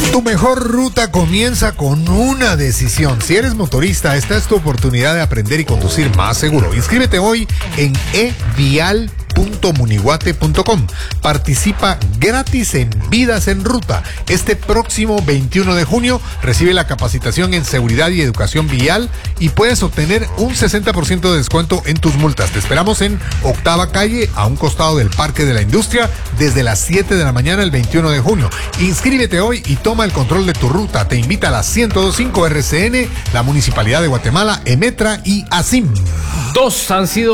Tu mejor ruta comienza con una decisión. Si eres motorista, esta es tu oportunidad de aprender y conducir más seguro. Inscríbete hoy en evial.munihuate.com. Participa gratis en Vidas en Ruta. Este próximo 21 de junio recibe la capacitación en seguridad y educación vial y puedes obtener un 60% de descuento en tus multas. Te esperamos en Octava Calle, a un costado del Parque de la Industria, desde las 7 de la mañana el 21 de junio. Inscríbete hoy y toma el control de tu ruta. Te invita a la 1025 RCN, la Municipalidad de Guatemala, Emetra y ASIM. Dos han sido